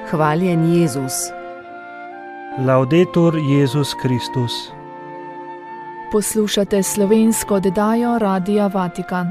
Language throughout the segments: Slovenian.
Hvaljen Jezus. Laudetur Jezus Kristus. Poslušate slovensko oddajo Radia Vatikan.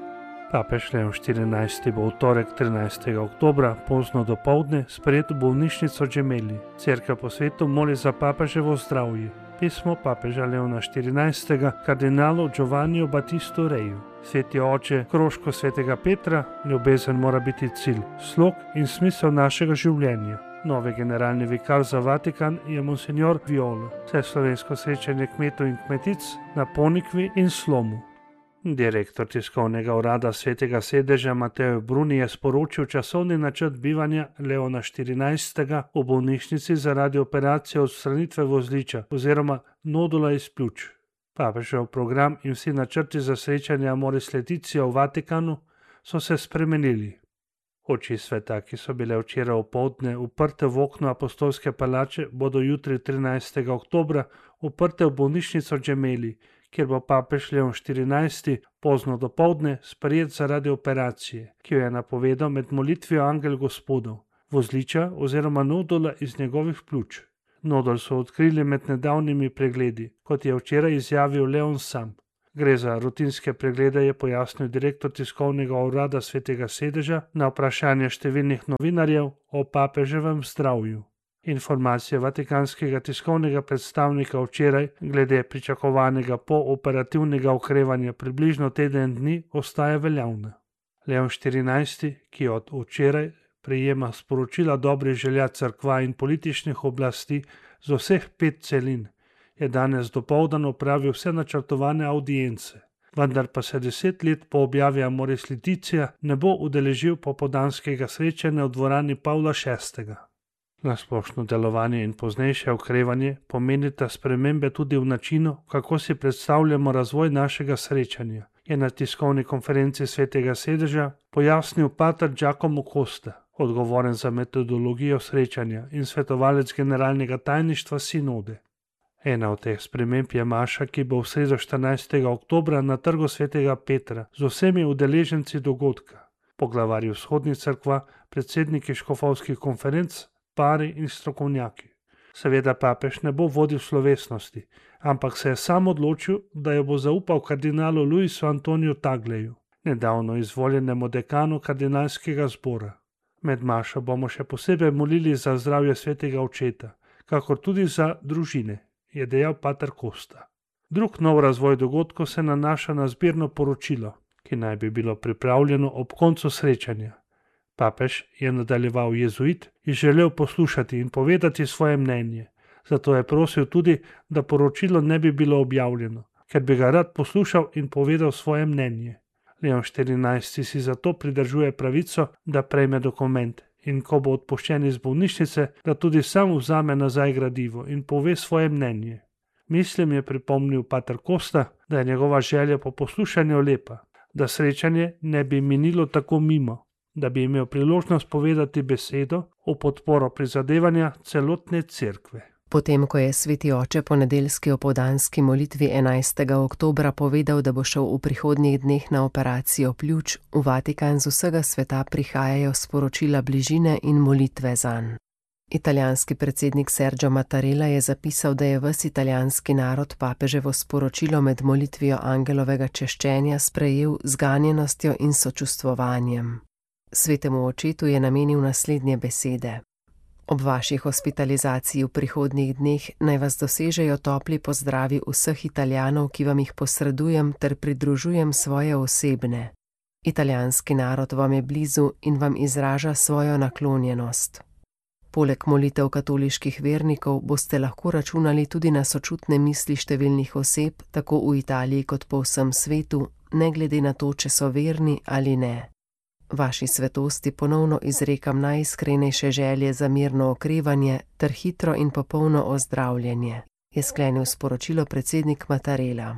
Papež Leon XIV bo v torek 13. oktobra pozno dopoldne sprejet v bolnišnico Gemelli. Cerkev po svetu moli za papeževo zdravje. Pismo papeža Leona XIV kardinalu Giovanniju Battistu Reju. Sveti oče, krožko svetega Petra, ljubezen mora biti cilj, slog in smisel našega življenja. Novi generalni vikar za Vatikan je monsignor Viola, vse slovensko srečanje kmetov in kmetic na Ponikvi in Slomu. Direktor tiskovnega urada Svetega sedeža Mateo Bruni je sporočil časovni načrt bivanja Leona XIV v bolnišnici zaradi operacije odstranitve vozliča oziroma nodula iz pljuč. Papežev program in vsi načrti za srečanje Amoris Laetitia v Vatikanu so se spremenili. Oči sveta, ki so bile včeraj opoldne uprte v okno apostolske palače, bodo jutri 13. oktobra uprte v bolnišnico Gemelli, kjer bo papež Leon XIV pozno dopoldne sprejet zaradi operacije, ki jo je napovedal med molitvijo Angel Gospodov, vozliča oziroma nodula iz njegovih pljuč. Nodul so odkrili med nedavnimi pregledi, kot je včeraj izjavil Leon sam. Gre za rutinske preglede, je pojasnil direktor tiskovnega urada Svetega sedeža na vprašanje številnih novinarjev o papeževem zdravju. Informacije vatikanskega tiskovnega predstavnika včeraj glede pričakovanega pooperativnega okrevanja približno teden dni ostaja veljavna. Leon XIV, ki od včeraj prejema sporočila dobrih želja cerkva in političnih oblasti z vseh 5 celin, je danes dopoldan opravil vse načrtovane audience, vendar pa se 10 let po objavi Amoris Laetitia ne bo udeležil popoldanskega srečanja v dvorani Pavla VI. Nasplošno delovanje in poznejše okrevanje pomenita spremembe tudi v načinu, kako si predstavljamo razvoj našega srečanja, je na tiskovni konferenci Svetega sedeža pojasnil pater Giacomo Costa, odgovoren za metodologijo srečanja in svetovalec generalnega tajništva sinode. Ena od teh sprememb je maša, ki bo v sredo 14. oktobra na trgu Svetega Petra z vsemi udeleženci dogodka, poglavarji vzhodnih cerkva, predsedniki škofovskih konferenc, pari in strokovnjaki. Seveda papež ne bo vodil slovesnosti, ampak se je sam odločil, da jo bo zaupal kardinalu Luisu Antoniju Tagleju, nedavno izvoljenemu dekanu kardinalskega zbora. Med mašo bomo še posebej molili za zdravje svetega očeta, kakor tudi za družine, je dejal pater Costa. Drug nov razvoj dogodkov se nanaša na zbirno poročilo, ki naj bi bilo pripravljeno ob koncu srečanja. Papež je nadaljeval jezuit in želel poslušati in povedati svoje mnenje, zato je prosil tudi, da poročilo ne bi bilo objavljeno, ker bi ga rad poslušal in povedal svoje mnenje. Leon XIV si zato pridržuje pravico, da prejme dokument in ko bo odpuščen iz bolnišnice, da tudi sam vzame nazaj gradivo in pove svoje mnenje. Mislim, je pripomnil pater Costa, da je njegova želja po poslušanju lepa, da srečanje ne bi minilo tako mimo, da bi imel priložnost povedati besedo v podporo prizadevanja celotne cerkve. Potem, ko je sveti oče po nedeljski opoldanski molitvi 11. oktobra povedal, da bo šel v prihodnjih dneh na operacijo pljuč, v Vatikan z vsega sveta prihajajo sporočila bližine in molitve zanj. Italijanski predsednik Sergio Mattarella je zapisal, da je ves italijanski narod papeževo sporočilo med molitvijo angelovega češčenja sprejel z ganjenostjo in sočustvovanjem. Svetemu očetu je namenil naslednje besede. Ob vaši hospitalizaciji v prihodnjih dneh naj vas dosežejo topli pozdravi vseh Italijanov, ki vam jih posredujem ter pridružujem svoje osebne. Italijanski narod vam je blizu in vam izraža svojo naklonjenost. Poleg molitev katoliških vernikov boste lahko računali tudi na sočutne misli številnih oseb, tako v Italiji kot po vsem svetu, ne glede na to, če so verni ali ne. Vaši svetosti ponovno izrekam najiskrenejše želje za mirno okrevanje ter hitro in popolno ozdravljenje, je sklenil sporočilo predsednik Mattarella.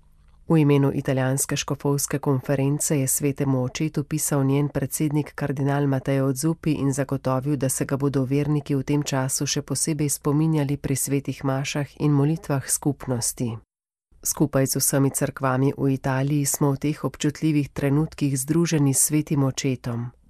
V imenu italijanske škofovske konference je svetemu očetu pisal njen predsednik kardinal Matteo Zuppi in zagotovil, da se ga bodo verniki v tem času še posebej spominjali pri svetih mašah in molitvah skupnosti. Skupaj z vsemi cerkvami v Italiji smo v teh občutljivih trenutkih združeni s svetim očetom.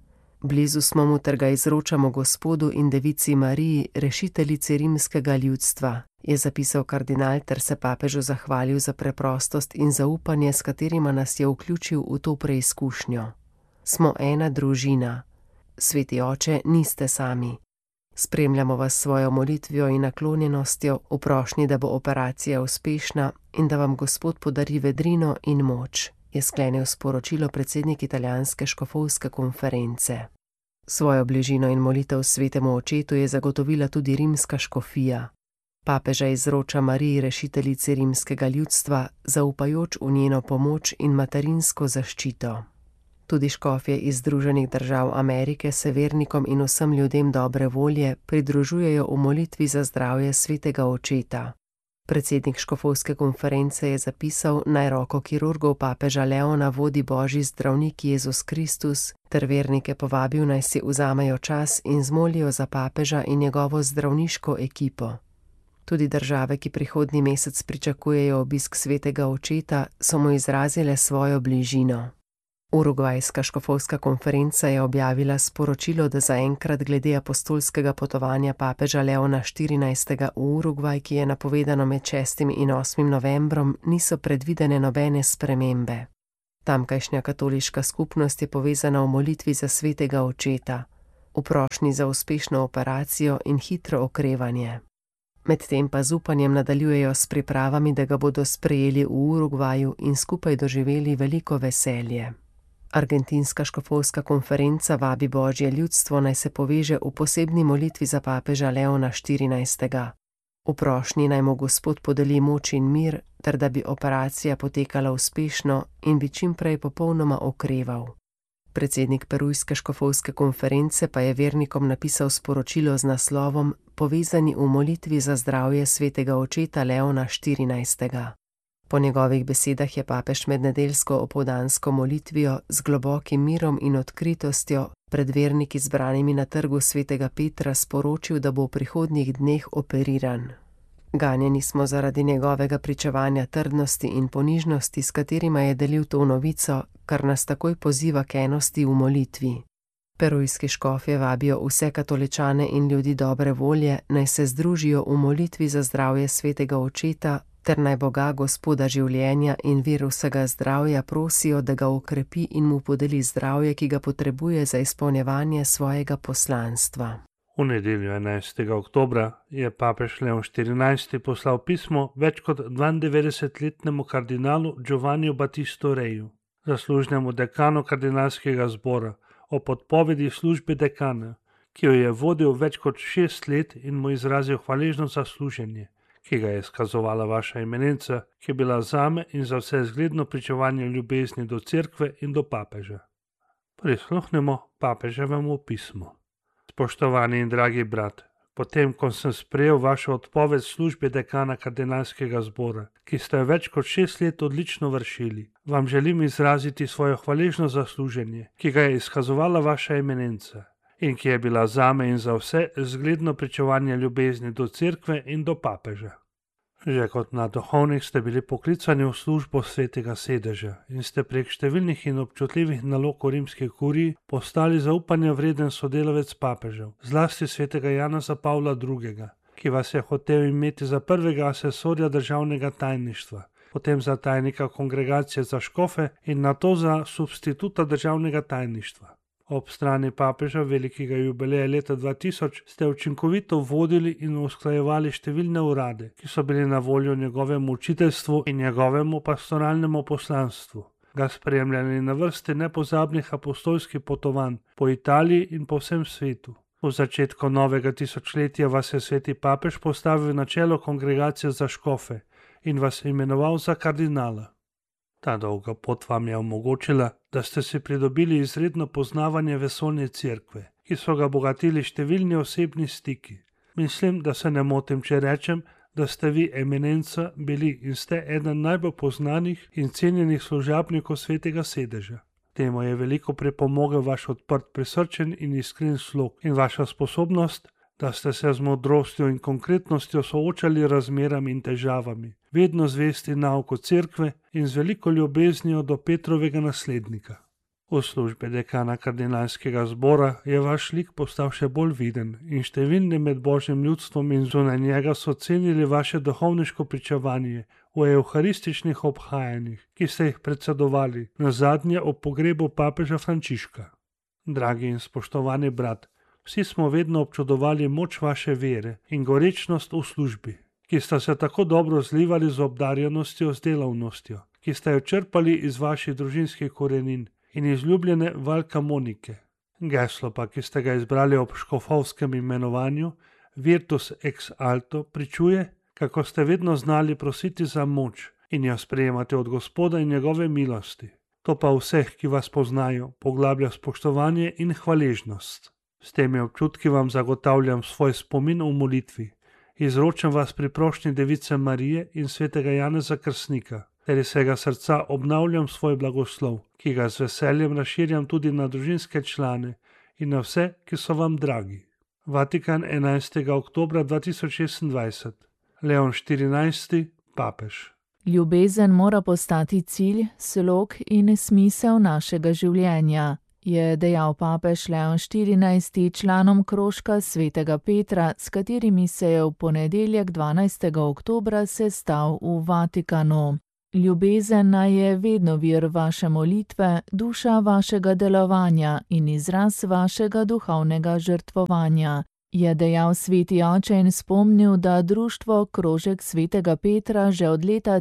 Blizu smo mu ter ga izročamo Gospodu in Devici Mariji, rešiteljici rimskega ljudstva, je zapisal kardinal ter se papežu zahvalil za preprostost in zaupanje, s katerima nas je vključil v to preizkušnjo. Smo ena družina. Sveti oče, niste sami. Spremljamo vas s svojo molitvijo in naklonjenostjo v prošnji, da bo operacija uspešna in da vam Gospod podari vedrino in moč, je sklenil sporočilo predsednik italijanske škofovske konference. Svojo bližino in molitev svetemu očetu je zagotovila tudi rimska škofija. Papeža izroča Mariji, rešiteljici rimskega ljudstva, zaupajoč v njeno pomoč in materinsko zaščito. Tudi škofje iz Združenih držav Amerike se vernikom in vsem ljudem dobre volje pridružujejo v molitvi za zdravje svetega očeta. Predsednik škofovske konference je zapisal, naj roko kirurgov papeža Leona vodi Božji zdravnik Jezus Kristus, ter vernike povabil, naj si vzamejo čas in zmolijo za papeža in njegovo zdravniško ekipo. Tudi države, ki prihodnji mesec pričakujejo obisk svetega očeta, so mu izrazile svojo bližino. Urugvajska škofovska konferenca je objavila sporočilo, da zaenkrat glede apostolskega potovanja papeža Leona XIV. V Urugvaj, ki je napovedano med 6. in 8. novembrom, niso predvidene nobene spremembe. Tamkajšnja katoliška skupnost je povezana v molitvi za svetega očeta, v prošnji za uspešno operacijo in hitro okrevanje. Medtem pa z upanjem nadaljujejo s pripravami, da ga bodo sprejeli v Urugvaju in skupaj doživeli veliko veselje. Argentinska škofovska konferenca vabi Božje ljudstvo, naj se poveže v posebni molitvi za papeža Leona XIV. V prošnji naj mu Gospod podeli moč in mir, ter da bi operacija potekala uspešno in bi čim prej popolnoma okreval. Predsednik perujske škofovske konference pa je vernikom napisal sporočilo z naslovom Povezani v molitvi za zdravje svetega očeta Leona XIV. Po njegovih besedah je papež med nedeljsko opoldansko molitvijo z globokim mirom in odkritostjo pred verniki zbranimi na trgu svetega Petra sporočil, da bo v prihodnjih dneh operiran. Ganjeni smo zaradi njegovega pričevanja trdnosti in ponižnosti, s katerima je delil to novico, kar nas takoj poziva k enosti v molitvi. Perujski škofje vabijo vse katoličane in ljudi dobre volje, naj se združijo v molitvi za zdravje svetega očeta, ter naj Boga, Gospoda življenja in vir vsega zdravja prosijo, da ga okrepi in mu podeli zdravje, ki ga potrebuje za izpolnjevanje svojega poslanstva. V nedeljo 11. oktobra je papež Leon XIV. Poslal pismo več kot 92-letnemu kardinalu Giovanniju Battistu Reju, zaslužnemu dekanu kardinalskega zbora, o podpovedi službe dekana, ki jo je vodil več kot 6 let in mu izrazil hvaležnost za služenje, ki ga je izkazovala vaša eminenca, ki je bila zame in za vse zgledno pričevanje ljubezni do cerkve in do papeža. Prisluhnemo papeževemu pismu. Spoštovani in dragi brat, potem, ko sem sprejel vašo odpoved službe dekana kardinalskega zbora, ki ste jo več kot 6 let odlično vršili, vam želim izraziti svojo hvaležnost za služenje, ki ga je izkazovala vaša eminenca in ki je bila zame in za vse zgledno pričevanje ljubezni do cerkve in do papeža. Že kot naduhovnik ste bili poklicani v službo svetega sedeža in ste prek številnih in občutljivih nalog v rimski kuriji postali zaupanja vreden sodelavec papežev, zlasti svetega Janeza Pavla II., ki vas je hotel imeti za prvega asesorja državnega tajništva, potem za tajnika kongregacije za škofe in nato za substituta državnega tajništva. Ob strani papeža velikega jubileja leta 2000 ste učinkovito vodili in usklajevali številne urade, ki so bili na voljo njegovemu učiteljstvu in njegovemu pastoralnemu poslanstvu, ga spremljali na vrsti nepozabnih apostolskih potovanj po Italiji in po vsem svetu. V začetku novega tisočletja vas je sveti papež postavil na čelo kongregacije za škofe in vas imenoval za kardinala. Ta dolga pot vam je omogočila, da ste si pridobili izredno poznavanje vesoljne cerkve, ki so ga bogatili številni osebni stiki. Mislim, da se ne motim, če rečem, da ste vi, eminenca, bili in ste eden najbolj poznanih in cenjenih služabnikov svetega sedeža. Temu je veliko pripomogel vaš odprt, prisrčen in iskren slog in vaša sposobnost, da ste se z modrostjo in konkretnostjo soočali razmerami in težavami, vedno zvesti nauku cerkve in z veliko ljubeznijo do Petrovega naslednika. V službi dekana kardinalskega zbora je vaš lik postal še bolj viden in številni med božjim ljudstvom in zunaj njega so cenili vaše duhovniško pričevanje v evharističnih obhajanjih, ki ste jih predsedovali, nazadnje ob pogrebu papeža Frančiška. Dragi in spoštovani brat, vsi smo vedno občudovali moč vaše vere in gorečnost v službi, ki sta se tako dobro zlivali z obdarjenostjo, z delavnostjo, ki sta jo črpali iz vaših družinskih korenin in iz ljubljene Valka Monike. Geslo pa, ki ste ga izbrali ob škofovskem imenovanju, Virtus ex alto, pričuje, kako ste vedno znali prositi za moč in jo sprejemati od Gospoda in njegove milosti. To pa vseh, ki vas poznajo, poglablja spoštovanje in hvaležnost. S temi občutki vam zagotavljam svoj spomin v molitvi. Izročam vas pri prošnji Device Marije in svetega Janeza Krstnika, ter iz vsega srca obnavljam svoj blagoslov, ki ga z veseljem razširjam tudi na družinske člane in na vse, ki so vam dragi. Vatikan 11. oktobra 2026. Leon XIV. Papež. Ljubezen mora postati cilj, slog in smisel našega življenja, je dejal papež Leon XIV. Članom krožka svetega Petra, s katerimi se je v ponedeljek 12. oktobra sestal v Vatikanu. Ljubezen naj je vedno vir vaše molitve, duša vašega delovanja in izraz vašega duhovnega žrtvovanja, je dejal sveti oče in spomnil, da društvo Krožek svetega Petra že od leta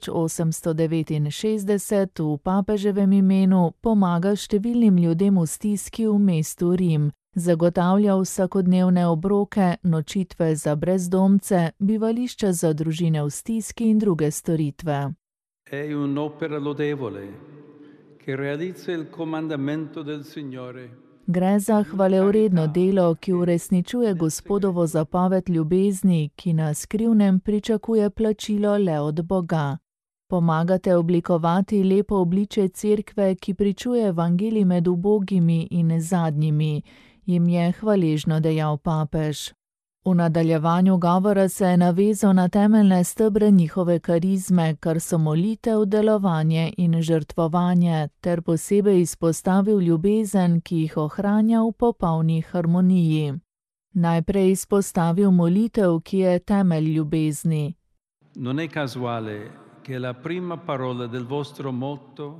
1869 v papeževem imenu pomaga številnim ljudem v stiski v mestu Rim, zagotavlja vsakodnevne obroke, nočitve za brezdomce, bivališča za družine v stiski in druge storitve. È un'opera lodevole che realizza il comandamento del Signore. Gre za hvalevredno delo, ki uresničuje Gospodovo zapoved ljubezni, ki na skrivnem pričakuje plačilo le od Boga. Pomagate oblikovati lepo obličje cerkve, ki pričuje evangelij med ubogimi in zadnjimi, jim je hvaležno dejal papež. V nadaljevanju govora se je navezal na temeljne stebre njihove karizme, kar so molitev, delovanje in žrtvovanje, ter posebej izpostavil ljubezen, ki jih ohranja v popolni harmoniji. Najprej izpostavil molitev, ki je temelj ljubezni. Non è casuale che la prima parola del vostro motto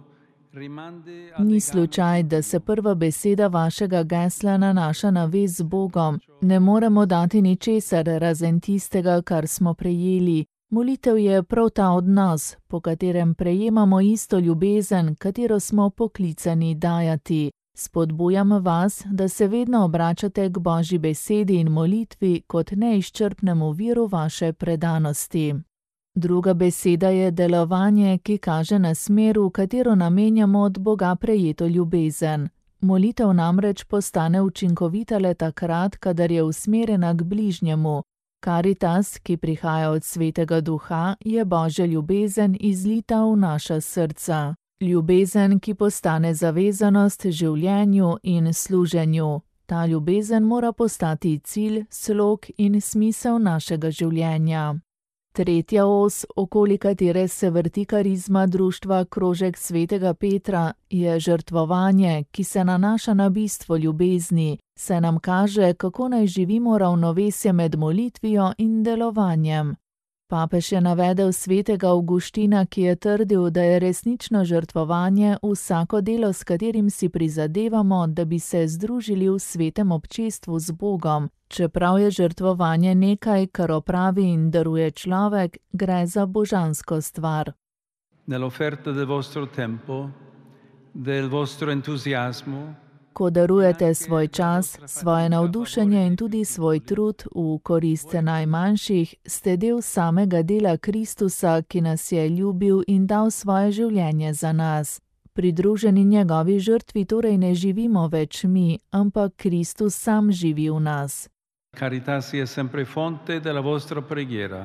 Ni slučaj, da se prva beseda vašega gesla nanaša na vez z Bogom. Ne moremo dati ničesar razen tistega, kar smo prejeli. Molitev je prav ta odnos, po katerem prejemamo isto ljubezen, katero smo poklicani dajati. Spodbujam vas, da se vedno obračate k Božji besedi in molitvi kot neizčrpnemu viru vaše predanosti. Druga beseda je delovanje, ki kaže na smer, v katero namenjamo od Boga prejeto ljubezen. Molitev namreč postane učinkovita le takrat, kadar je usmerjena k bližnjemu. Karitas, ki prihaja od Svetega Duha, je Božja ljubezen izlita v naša srca. Ljubezen, ki postane zavezanost življenju in služenju. Ta ljubezen mora postati cilj, slog in smisel našega življenja. Tretja os, okoli katere se vrti karizma društva Krožek svetega Petra, je žrtvovanje, ki se nanaša na bistvo ljubezni, se nam kaže, kako naj živimo ravnovesje med molitvijo in delovanjem. Papež je navedel svetega Avguština, ki je trdil, da je resnično žrtvovanje vsako delo, s katerim si prizadevamo, da bi se združili v svetem občestvu z Bogom. Čeprav je žrtvovanje nekaj, kar opravi in daruje človek, gre za božansko stvar. Nell'offerta del vostro tempo, del vostro entusiasmo, ko darujete svoj čas, svoje navdušenje in tudi svoj trud v korist najmanjših, ste del samega dela Kristusa, ki nas je ljubil in dal svoje življenje za nas. Pridruženi njegovi žrtvi torej ne živimo več mi, ampak Kristus sam živi v nas. Caritas je sempre fonte della vostra preghiera.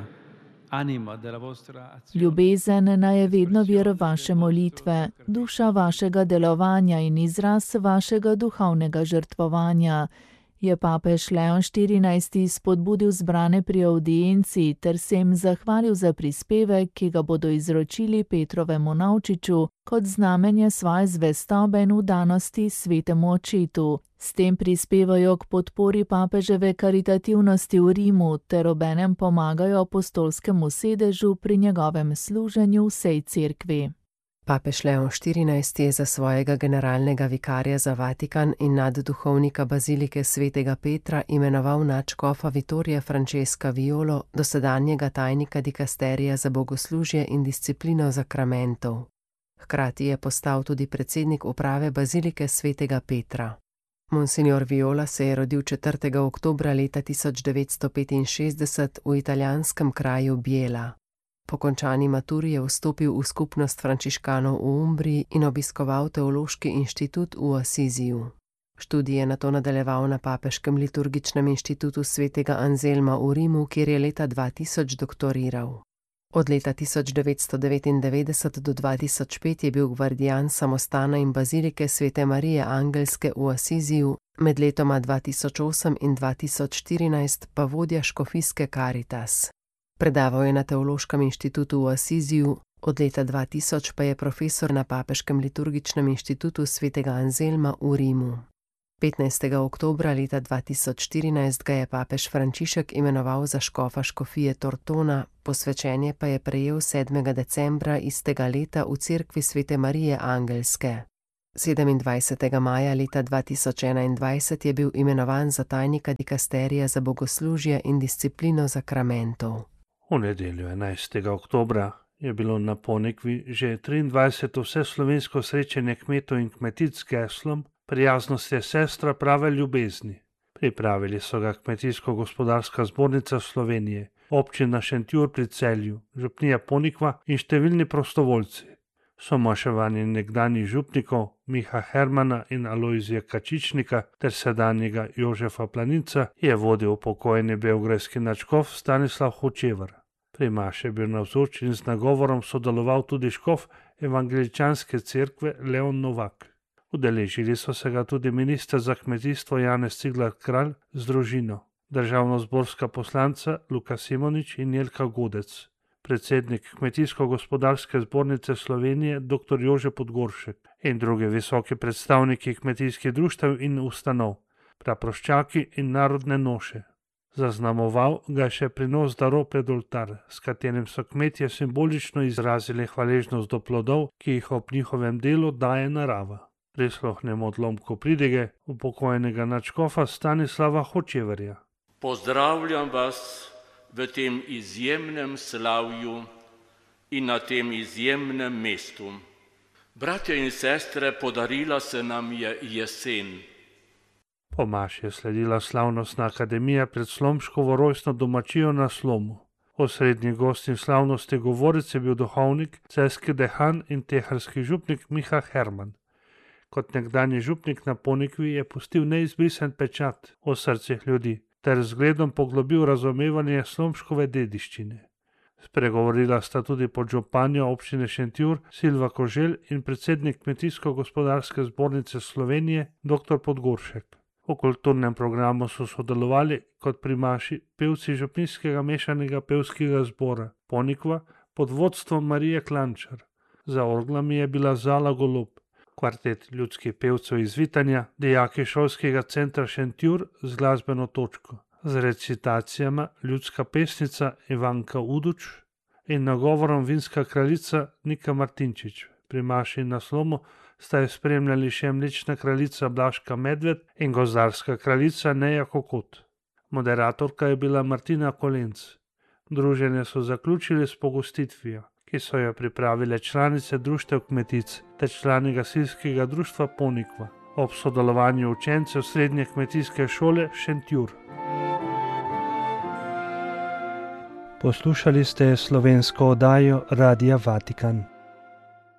Ljubezen naj je vedno vir vaše molitve, duša vašega delovanja in izraz vašega duhovnega žrtvovanja. je papež Leon XIV spodbudil zbrane pri audienci ter se jim zahvalil za prispevek, ki ga bodo izročili Petrovemu Navčiču kot znamenje svoje zvestobe in vdanosti svetemu očetu. S tem prispevajo k podpori papeževe karitativnosti v Rimu ter obenem pomagajo apostolskemu sedežu pri njegovem služenju vsej cerkvi. Papež Leon XIV je za svojega generalnega vikarja za Vatikan in nadduhovnika bazilike svetega Petra imenoval nadškofa Vittorija Francesca Violo, dosedanjega tajnika dikasterija za bogoslužje in disciplino zakramentov. Hkrati je postal tudi predsednik uprave bazilike svetega Petra. Monsignor Viola se je rodil 4. oktobra leta 1965 v italijanskem kraju Biela. Po končani maturi je vstopil v skupnost frančiškanov v Umbriji in obiskoval teološki inštitut v Asiziju. Študij je nato nadaljeval na Papeškem liturgičnem inštitutu svetega Anzelma v Rimu, kjer je leta 2000 doktoriral. Od leta 1999 do 2005 je bil gvardijan samostana in bazilike svete Marije Angelske v Asiziju, med letoma 2008 in 2014 pa vodja škofijske Caritas. Predaval je na Teološkem inštitutu v Asiziju, od leta 2000 pa je profesor na Papeškem liturgičnem inštitutu svetega Anzelma v Rimu. 15. oktobra leta 2014 ga je papež Frančišek imenoval za škofa škofije Tortona, posvečenje pa je prejel 7. decembra istega leta v cerkvi svete Marije Angelske. 27. maja leta 2021 je bil imenovan za tajnika dikasterija za bogoslužje in disciplino zakramentov. V nedeljo 11. oktobra je bilo na Ponikvi že 23. vseslovensko srečanje kmetov in kmetic s geslom Prijaznost je sestra prave ljubezni. Pripravili so ga Kmetijsko-gospodarska zbornica Slovenije, občina Šentjur pri Celju, župnija Ponikva in številni prostovoljci. Somaševanje nekdanjih župnikov Miha Hermana in Alojzija Kačičnika ter sedanjega Jožefa Planinca je vodil upokojeni beograjski nadškof Stanislav Hočevar. Pri maši je bil navzoč in z nagovorom sodeloval tudi škof evangeličanske cerkve Leon Novak. Udeležili so se ga tudi minister za kmetijstvo Janez Cigler Kralj z družino, državnozborska poslanca Luka Simonič in Jelka Godec, predsednik Kmetijsko-gospodarske zbornice Slovenije dr. Jože Podgoršek in drugi visoki predstavniki kmetijskih društev in ustanov, praproščaki in narodne noše. Zaznamoval ga je še prinos darov pred oltar, s katerim so kmetje simbolično izrazili hvaležnost do plodov, ki jih ob njihovem delu daje narava. Prisluhnemo odlomku pridige upokojenega nadškofa Stanislava Hočevarja. Pozdravljam vas v tem izjemnem slavju in na tem izjemnem mestu. Bratje in sestre, podarila se nam je jesen. Po maši je sledila slavnostna akademija pred Slomškovo rojstno domačijo na Slomu. Osrednji gost in slavnosti govoric je bil duhovnik, celjski dehan in teharski župnik Miha Herman. Kot nekdanji župnik na Ponikvi je pustil neizbrisen pečat v srcih ljudi ter zgledom poglobil razumevanje Slomškove dediščine. Spregovorila sta tudi podžupanja občine Šentjur Silva Koželj in predsednik Kmetijsko-gospodarske zbornice Slovenije dr. Podgoršek. V kulturnem programu so sodelovali kot pri maši pevci župnijskega mešanega pevskega zbora Ponikva pod vodstvom Marije Klančar. Za orglami je bila Zala Golob, kvartet ljudskih pevcev iz Vitanja, dijaki šolskega centra Šentjur z glasbeno točko, z recitacijama ljudska pesnica Ivanka Uduč in nagovorom vinska kraljica Nika Martinčič. Pri maši na Slomu sta jo spremljali še mlečna kraljica Blaška Medved in gozdarska kraljica Neja Kokot. Moderatorka je bila Martina Kolenc. Druženje so zaključili s pogostitvijo, ki so jo pripravile članice društev kmetic ter člani gasilskega društva Ponikva ob sodelovanju učencev srednje kmetijske šole Šentjur. Poslušali ste slovensko oddajo Radia Vatikan.